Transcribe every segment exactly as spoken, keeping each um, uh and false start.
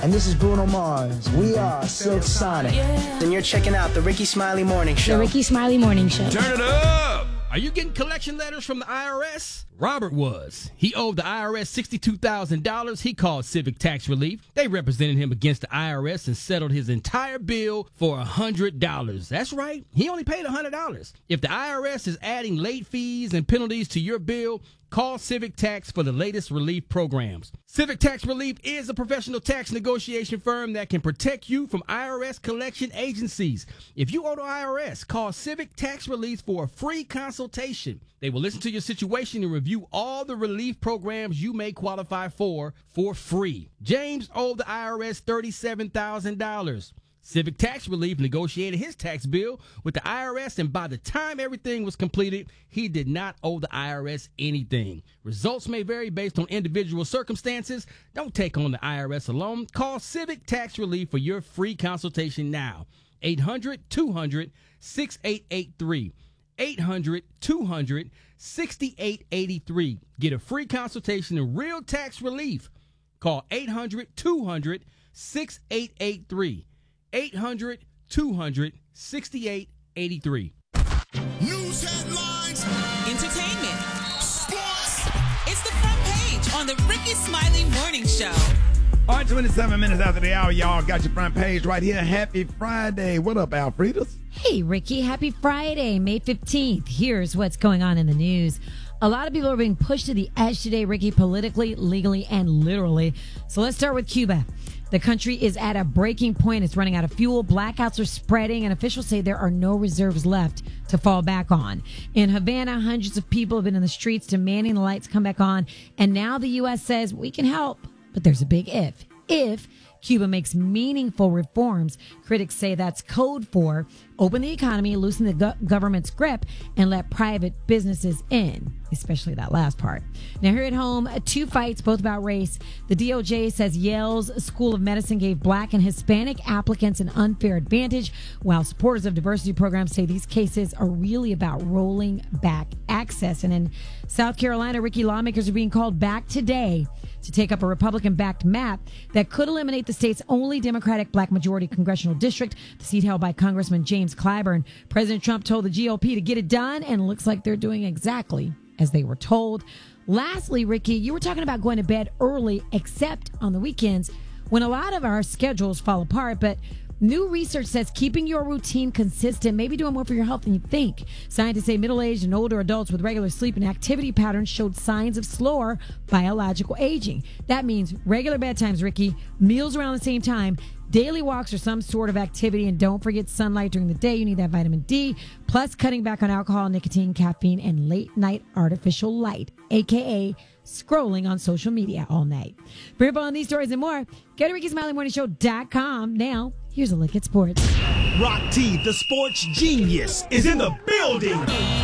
And this is Bruno Mars. We are Silk Sonic. Yeah. And you're checking out the Ricky Smiley Morning Show. The Ricky Smiley Morning Show. Turn it up! Are you getting collection letters from the I R S? Robert was. He owed the I R S sixty-two thousand dollars. He called Civic Tax Relief. They represented him against the I R S and settled his entire bill for one hundred dollars. That's right. He only paid one hundred dollars. If the I R S is adding late fees and penalties to your bill, call Civic Tax for the latest relief programs. Civic Tax Relief is a professional tax negotiation firm that can protect you from I R S collection agencies. If you owe the I R S, call Civic Tax Relief for a free consultation. They will listen to your situation and review all the relief programs you may qualify for for free. James owed the I R S thirty-seven thousand dollars. Civic Tax Relief negotiated his tax bill with the I R S, and by the time everything was completed, he did not owe the I R S anything. Results may vary based on individual circumstances. Don't take on the I R S alone. Call Civic Tax Relief for your free consultation now. eight hundred two hundred sixty-eight eighty-three. eight hundred two hundred sixty-eight eighty-three. Get a free consultation and real tax relief. Call eight hundred two hundred sixty-eight eighty-three. eight hundred two hundred sixty-eight eighty-three. News headlines, entertainment, sports. It's the front page on the Ricky Smiley Morning Show. All right, twenty-seven minutes after the hour, y'all got your front page right here. Happy Friday. What up, Alfredas? Hey, Ricky. Happy Friday, May fifteenth. Here's what's going on in the news. A lot of people are being pushed to the edge today, Ricky, politically, legally, and literally. So let's start with Cuba. The country is at a breaking point. It's running out of fuel. Blackouts are spreading, and officials say there are no reserves left to fall back on. In Havana, hundreds of people have been in the streets demanding the lights come back on. And now the U S says we can help. But there's a big if. If Cuba makes meaningful reforms, critics say that's code for open the economy, loosen the go- government's grip, and let private businesses in, especially that last part. Now, here at home, two fights, both about race. The D O J says Yale's School of Medicine gave black and Hispanic applicants an unfair advantage, while supporters of diversity programs say these cases are really about rolling back access. And in South Carolina, Ricky, lawmakers are being called back today to take up a Republican-backed map that could eliminate the state's only Democratic black majority congressional district, the seat held by Congressman James Clyburn. President Trump told the G O P to get it done, and it looks like they're doing exactly as they were told. Lastly, Ricky, you were talking about going to bed early, except on the weekends, when a lot of our schedules fall apart, but new research says keeping your routine consistent may be doing more for your health than you think. Scientists say middle-aged and older adults with regular sleep and activity patterns showed signs of slower biological aging. That means regular bedtimes, Ricky, meals around the same time, daily walks or some sort of activity, and don't forget sunlight during the day. You need that vitamin D, plus cutting back on alcohol, nicotine, caffeine, and late-night artificial light, a k a scrolling on social media all night. For info on these stories and more, go to Ricky Smiley Morning Show dot com. Now, here's a look at sports. Rock T, the sports genius, is in the building.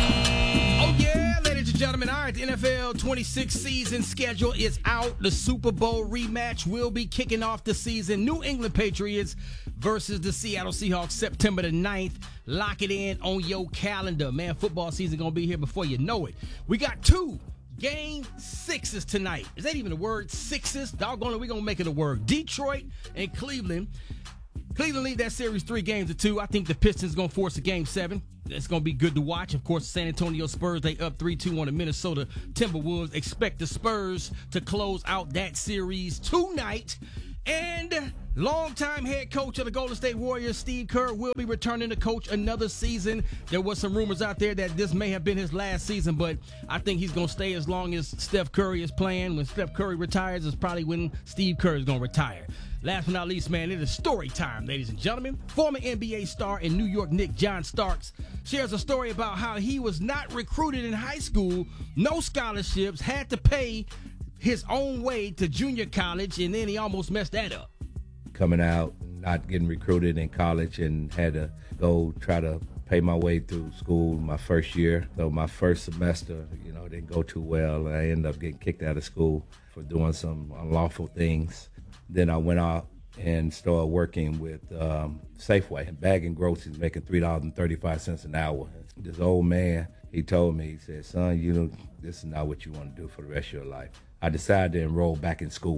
Oh, yeah, ladies and gentlemen. All right, the N F L twenty-six season schedule is out. The Super Bowl rematch will be kicking off the season. New England Patriots versus the Seattle Seahawks, September the ninth. Lock it in on your calendar. Man, football season going to be here before you know it. We got two game sixes tonight. Is that even a word? Sixes? Doggone it, we're going to make it a word. Detroit and Cleveland. Cleveland lead that series three games to two. I think the Pistons going to force a game seven. It's going to be good to watch. Of course, San Antonio Spurs, they up three two on the Minnesota Timberwolves. Expect the Spurs to close out that series tonight. And longtime head coach of the Golden State Warriors, Steve Kerr, will be returning to coach another season. There was some rumors out there that this may have been his last season, but I think he's going to stay as long as Steph Curry is playing. When Steph Curry retires is probably when Steve Kerr is going to retire. Last but not least, man, it is story time, ladies and gentlemen. Former N B A star and New York Knicks John Starks shares a story about how he was not recruited in high school, no scholarships, had to pay his own way to junior college, and then he almost messed that up. Coming out, not getting recruited in college, and had to go try to pay my way through school my first year. So my first semester, you know, didn't go too well. I ended up getting kicked out of school for doing some unlawful things. Then I went out and started working with um, Safeway, bagging groceries, making three dollars and thirty-five cents an hour. This old man, he told me, he said, son, you know, this is not what you want to do for the rest of your life. I decided to enroll back in school.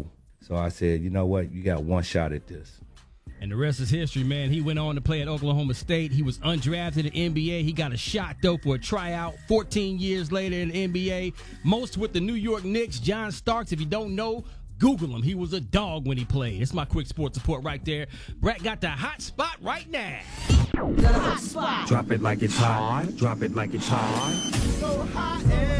So I said, you know what? You got one shot at this. And the rest is history, man. He went on to play at Oklahoma State. He was undrafted in the N B A. He got a shot, though, for a tryout fourteen years later in the N B A. Most with the New York Knicks. John Starks, if you don't know, Google him. He was a dog when he played. It's my quick sports report right there. Brett got the hot spot right now. The hot spot. Drop it like it's hot. Drop it like it's hot. So hot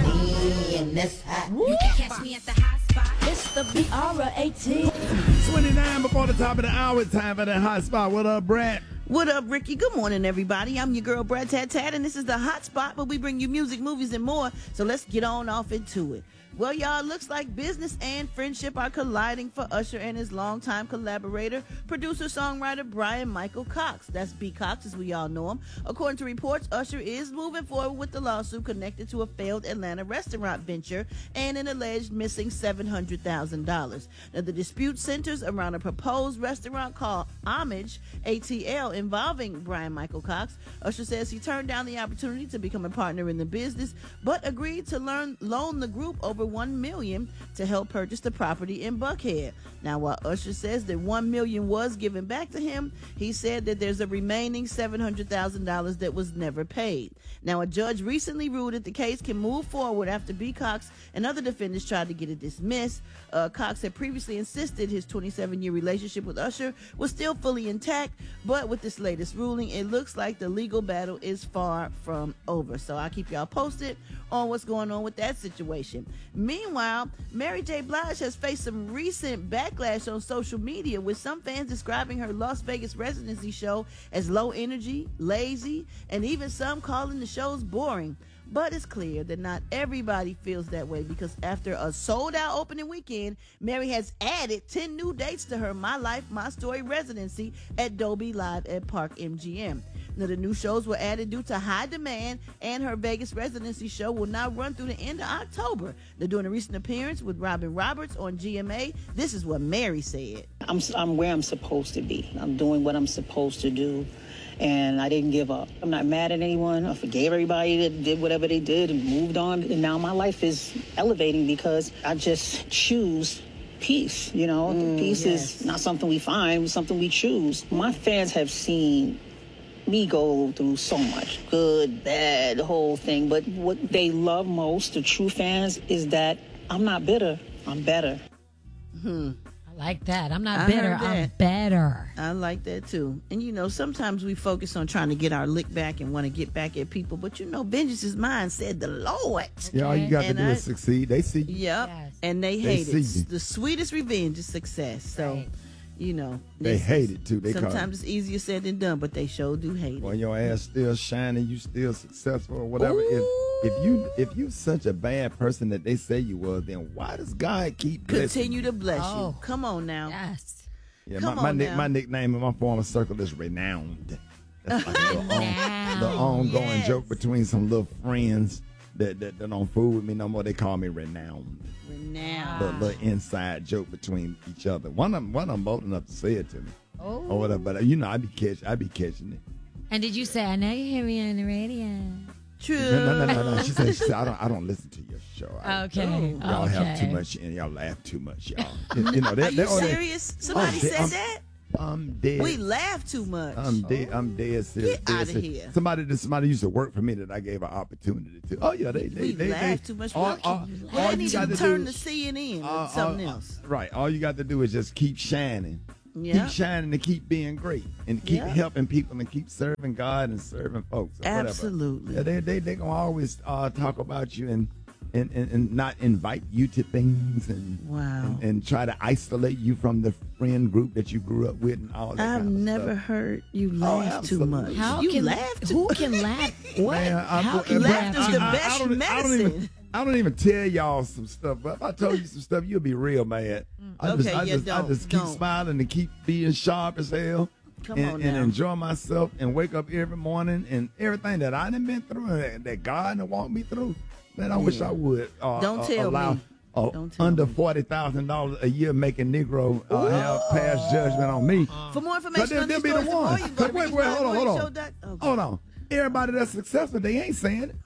and In this hot. You can catch me at the hot spot. it's the B R eighteen. twenty-nine before the top of the hour. It's time for the hot spot. What up, Brad? What up, Ricky? Good morning, everybody. I'm your girl, Brad Tat Tat, and this is the hot spot where we bring you music, movies, and more. So let's get on off into it. Well, y'all, looks like business and friendship are colliding for Usher and his longtime collaborator, producer-songwriter Brian Michael Cox. That's B. Cox, as we all know him. According to reports, Usher is moving forward with the lawsuit connected to a failed Atlanta restaurant venture and an alleged missing seven hundred thousand dollars. Now, the dispute centers around a proposed restaurant called Homage, A T L, involving Brian Michael Cox. Usher says he turned down the opportunity to become a partner in the business, but agreed to learn, loan the group over one million dollars to help purchase the property in Buckhead. Now, while Usher says that one million dollars was given back to him, he said that there's a remaining seven hundred thousand dollars that was never paid. Now, a judge recently ruled that the case can move forward after B. Cox and other defendants tried to get it dismissed. Uh, Cox had previously insisted his twenty-seven-year relationship with Usher was still fully intact, but with this latest ruling, it looks like the legal battle is far from over. So I'll keep y'all posted on what's going on with that situation. Meanwhile, Mary J. Blige has faced some recent backlash on social media, with some fans describing her Las Vegas residency show as low energy, lazy, and even some calling the shows boring. But it's clear that not everybody feels that way, because after a sold-out opening weekend, Mary has added ten new dates to her My Life, My Story residency at Dolby Live at Park M G M. Now, the new shows were added due to high demand, and her Vegas residency show will now run through the end of October. They're doing a recent appearance with Robin Roberts on G M A. This is what Mary said. I'm, I'm where I'm supposed to be. I'm doing what I'm supposed to do, and I didn't give up. I'm not mad at anyone. I forgave everybody that did whatever they did and moved on. And now my life is elevating because I just choose peace. You know, mm, peace yes. is not something we find, it's something we choose. My fans have seen me go through so much, good, bad, the whole thing. But what they love most, the true fans, is that I'm not bitter. I'm better. Hmm. I like that. I'm not I bitter. heard that. I'm better. I like that too. And you know, sometimes we focus on trying to get our lick back and want to get back at people, but you know, vengeance is mine, said the Lord. Yeah, all you got And to do I- is succeed. They see you. Yep. Yes. And they They hate see it. you. The sweetest revenge is success. So, Right. you know, They this hate is- it, too. They call sometimes it's easier said than done, but they sure do hate When it. your ass still shining, you still successful or whatever. If if you if you such a bad person that they say you was, then why does God keep blessing Continue you? to bless Oh. you. Come on now. Yes. Yeah, Come my, my, on nick, now. my nickname in my former circle is Renowned. That's like a little, on, Renowned, the ongoing yes. joke between some little friends that, that, that don't fool with me no more. They call me Renowned. Renowned. The little inside joke between each other. One of them, one of them bold enough to say it to me. Oh. Or whatever. But uh, you know, I be catch, I be catching it. And did you say, I know you hear me on the radio? True. No, no, no, no, no. She said, she said, I don't, I don't listen to your show. I, Okay. Y'all okay. have too much, and y'all laugh too much, y'all. You, you know, Are that, you that, or they- serious? Somebody I'm said dead- I'm- that? I'm dead. We laugh too much. I'm dead. I'm dead serious. Get dead outta serious. here. Somebody, that somebody used to work for me that I gave an opportunity to. Oh yeah, they, they, we they, laugh they, too much. all- Well, all- well, all they you need got to to turn do- to C N N or uh, something uh, else. Right. All you got to do is just keep shining. Yeah. Keep shining and keep being great and keep Yeah. helping people and keep serving God and serving folks. Or whatever. Absolutely. Yeah, they they they gonna always uh, talk about you and, and, and, and not invite you to things and, Wow. and and try to isolate you from the friend group that you grew up with and all that. I've kind of never stuff. heard you Oh, laugh too absolutely. much. How you can, laugh too who much. can laugh? What? Man, I- How I- can you I- laugh? Laughter's too the much? best I don't, I don't medicine. even. I don't even tell y'all some stuff. But if I told you some stuff, you'll be real mad. I just, Okay, I yeah, just, I don't, just keep don't. smiling and keep being sharp as hell. Come and, on and now. enjoy myself and wake up every morning and everything that I done been through and that, that God done walked me through. Man, I wish I would. Uh, Don't uh, tell allow me. a Don't tell under me. forty thousand dollars a year making Negro uh, have passed judgment on me. For more But information they'll, on they'll these be the stories and more, one. you go to Wait, wait, hold on, hold on. Show dot- okay. Hold on. Everybody that's successful, they ain't saying it.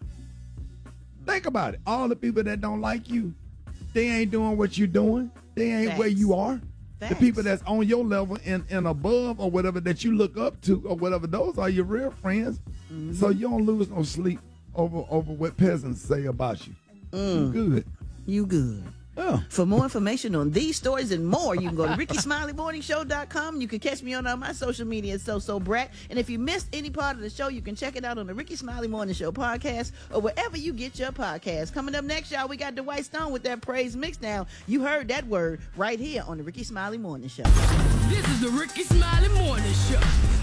Think about it. All the people that don't like you, they ain't doing what you doing. They ain't where Facts. you are. The people that's on your level and, and above or whatever that you look up to or whatever, those are your real friends. Mm-hmm. So you don't lose no sleep over over what peasants say about you. Mm. You good. You good. Oh. For more information on these stories and more, you can go to ricky smiley morning show dot com. You can catch me on all my social media at So So Brat. And if you missed any part of the show, you can check it out on the Ricky Smiley Morning Show podcast or wherever you get your podcast. Coming up next, y'all, we got Dwight Stone with that praise mix down. You heard that word right here on the Ricky Smiley Morning Show. This is the Ricky Smiley Morning Show.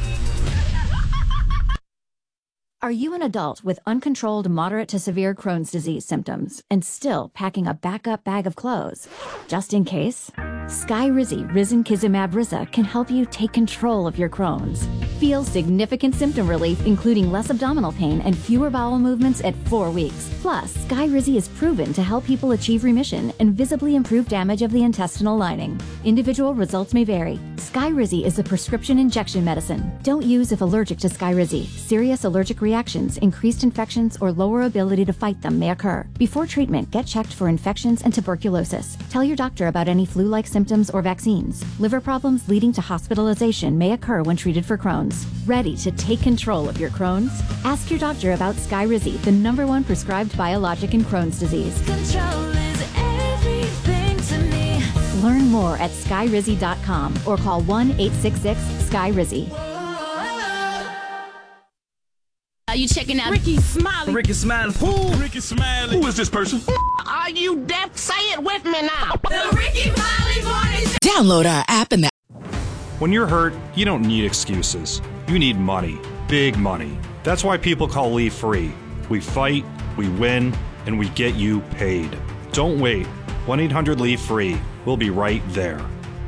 Are you an adult with uncontrolled moderate to severe Crohn's disease symptoms and still packing a backup bag of clothes? Just in case, Skyrizi Risankizumab Riza can help you take control of your Crohn's. Feel significant symptom relief, including less abdominal pain and fewer bowel movements at four weeks. Plus, Skyrizi is proven to help people achieve remission and visibly improve damage of the intestinal lining. Individual results may vary. Skyrizi is a prescription injection medicine. Don't use if allergic to Skyrizi. Serious allergic reactions, increased infections, or lower ability to fight them may occur. Before treatment, get checked for infections and tuberculosis. Tell your doctor about any flu-like symptoms or vaccines. Liver problems leading to hospitalization may occur when treated for Crohn's. Ready to take control of your Crohn's? Ask your doctor about Skyrizi, the number one prescribed biologic in Crohn's disease. Control is everything to me. Learn more at skyrizi dot com or call one eight six six Sky Rizzy. Are you checking out Ricky Smiley? Ricky Smiley. Who? Ricky Smiley. Who is this person? Are you deaf? Say it with me now. The Ricky Smiley Morning Show. Download our app in the. When you're hurt, you don't need excuses. You need money. Big money. That's why people call Leave Free. We fight, we win, and we get you paid. Don't wait. one eight hundred leave free. We'll be right there.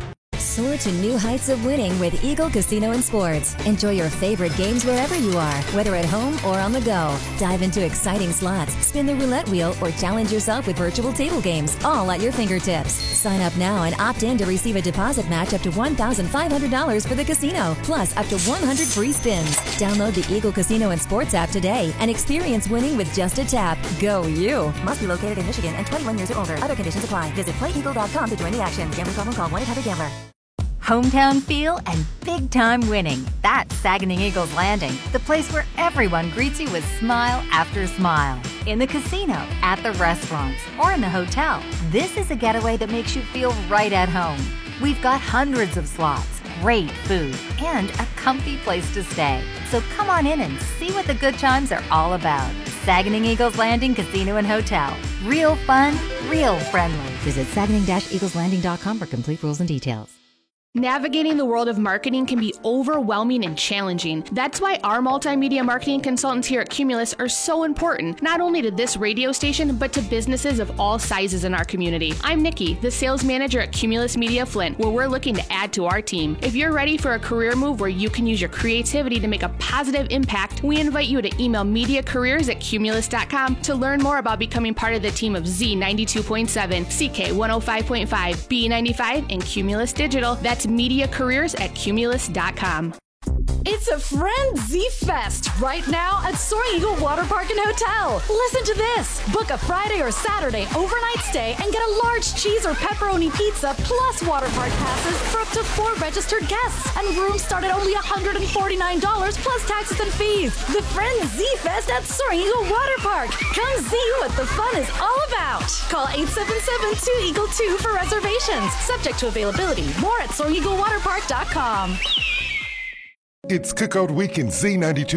Soar to new heights of winning with Eagle Casino and Sports. Enjoy your favorite games wherever you are, whether at home or on the go. Dive into exciting slots, spin the roulette wheel, or challenge yourself with virtual table games, all at your fingertips. Sign up now and opt in to receive a deposit match up to one thousand five hundred dollars for the casino, plus up to one hundred free spins. Download the Eagle Casino and Sports app today and experience winning with just a tap. Go you! Must be located in Michigan and twenty-one years or older. Other conditions apply. Visit play eagle dot com to join the action. Gambling problem, call one eight hundred gambler. Hometown feel and big-time winning. That's Saginaw Eagles Landing, the place where everyone greets you with smile after smile. In the casino, at the restaurants, or in the hotel, this is a getaway that makes you feel right at home. We've got hundreds of slots, great food, and a comfy place to stay. So come on in and see what the good times are all about. Saginaw Eagles Landing Casino and Hotel. Real fun, real friendly. Visit saginaw dash eagles landing dot com for complete rules and details. Navigating the world of marketing can be overwhelming and challenging. That's why our multimedia marketing consultants here at Cumulus are so important, not only to this radio station, but to businesses of all sizes in our community. I'm Nikki, the sales manager at Cumulus Media Flint, where we're looking to add to our team. If you're ready for a career move where you can use your creativity to make a positive impact, we invite you to email mediacareers at cumulus dot com to learn more about becoming part of the team of Z ninety-two point seven, C K one oh five point five, B ninety-five, and Cumulus Digital. That's media careers at cumulus dot com. It's a Frenzy Fest right now at Soaring Eagle Water Park and Hotel. Listen to this. Book a Friday or Saturday overnight stay and get a large cheese or pepperoni pizza plus water park passes for up to four registered guests. And rooms start at only one hundred forty-nine dollars plus taxes and fees. The Frenzy Fest at Soaring Eagle Water Park. Come see what the fun is all about. Call eight seven seven, two eagle two for reservations. Subject to availability. More at soaring eagle water park dot com. It's Cookout Week in Z ninety-two.